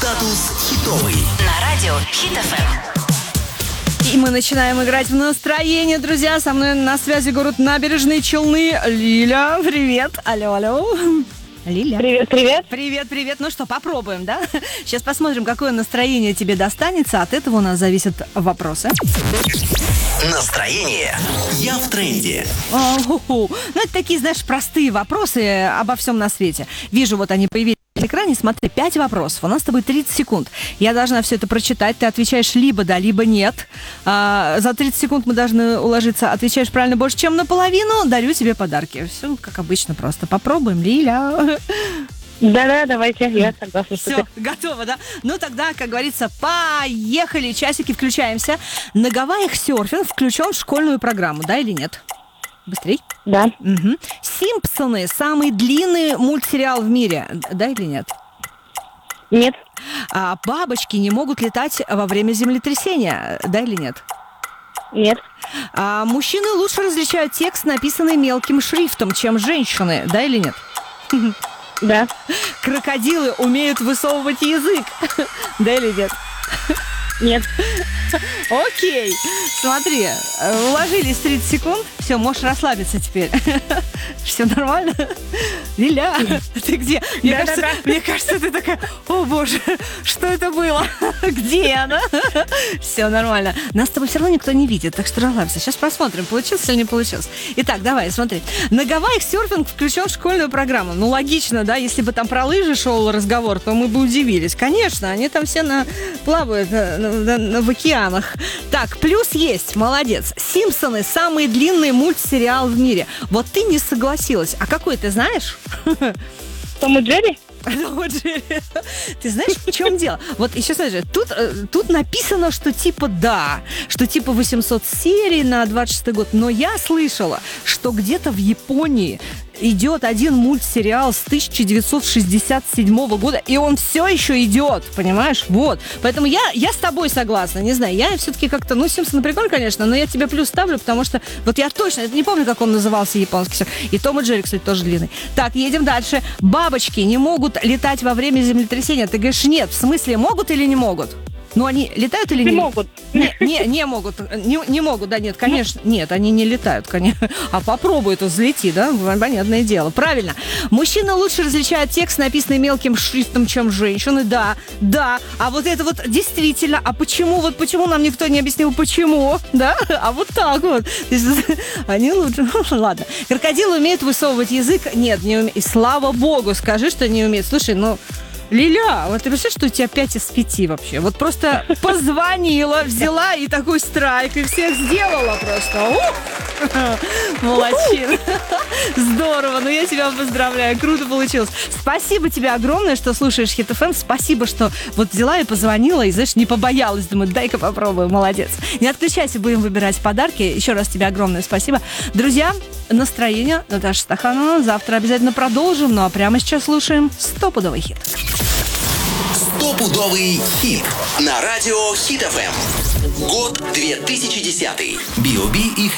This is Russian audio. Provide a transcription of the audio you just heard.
Статус хитовый. На радио Хит FM. И мы начинаем играть в настроение, друзья. Со мной на связи город Набережные Челны. Лиля, привет. Алло. Лиля. Привет. Привет. Ну что, попробуем, да? Сейчас посмотрим, какое настроение тебе достанется. От этого у нас зависят вопросы. Настроение. Я в тренде. Ну, это такие, знаешь, простые вопросы обо всем на свете. Вижу, вот они появились на экране. Смотри, 5 вопросов. У нас с тобой 30 секунд. Я должна все это прочитать. Ты отвечаешь либо да, либо нет. За 30 секунд мы должны уложиться. Отвечаешь правильно больше, чем наполовину. Дарю тебе подарки. Все как обычно просто. Попробуем, Лиля. Да, давайте, я согласна. Все, готово, да? Ну тогда, как говорится, поехали. Часики, включаемся. На Гавайях серфинг включен в школьную программу, да или нет? Быстрей. Да. Угу. Симпсоны – самый длинный мультсериал в мире, да или нет? Нет. Бабочки не могут летать во время землетрясения, да или нет? Нет. Мужчины лучше различают текст, написанный мелким шрифтом, чем женщины, да или нет? Да. Крокодилы умеют высовывать язык, да или нет? Нет. Окей, смотри, уложились 30 секунд. Все, можешь расслабиться теперь. Все нормально? Лиля, ты где? Мне кажется, ты такая: о боже, что это было? Где она? Все нормально. Нас с тобой все равно никто не видит, так что расслабься. Сейчас посмотрим, получилось или не получилось. Итак, давай, смотри. На Гавайях серфинг включен в школьную программу. Ну, логично, да? Если бы там про лыжи шел разговор, то мы бы удивились. Конечно, они там все плавают в океанах. Так, плюс есть, молодец. Симпсоны – самый длинный мультсериал в мире. Вот ты не согласилась. А какой ты знаешь? Том и Джерри? Ты знаешь, в чем дело? Вот еще смотри, тут написано, что типа да, что типа 800 серий на 26-й год, но я слышала, что где-то в Японии идет один мультсериал с 1967 года, и он все еще идет, понимаешь? Вот. Поэтому я с тобой согласна, не знаю, я все-таки как-то, Симпсоны прикольно, конечно, но я тебе плюс ставлю, потому что вот я точно, не помню, как он назывался японский. И Том и Джерри, кстати, тоже длинный. Так, едем дальше. Бабочки не могут летать во время землетрясения. Ты говоришь, нет, в смысле, могут или не могут? Ну, они летают или не могут? Не могут. Не могут, да, нет, конечно. Нет, они не летают, конечно. А попробуй, это взлети, да? Понятное дело. Правильно. Мужчины лучше различают текст, написанный мелким шрифтом, чем женщины. Да. А вот это вот действительно. А почему нам никто не объяснил, почему? Да? А вот так вот. Они лучше. Ладно. Крокодилы умеют высовывать язык? Нет, не умеют. И слава богу, скажи, что не умеют. Слушай, Лиля, вот ты представляешь, что у тебя 5 из 5 вообще? Вот просто позвонила, взяла и такой страйк, и всех сделала просто. Молодчина. Здорово, я тебя поздравляю, круто получилось. Спасибо тебе огромное, что слушаешь Хит FM. Спасибо, что вот взяла и позвонила, и, знаешь, не побоялась. Думаю, дай-ка попробую, молодец. Не отключайся, будем выбирать подарки. Еще раз тебе огромное спасибо. Друзья, настроение, Наташа Стаханова. Завтра обязательно продолжим, а прямо сейчас слушаем стопудовый хит. Стопудовый хит на радио Хит FM. Год 2010. B.O.B. и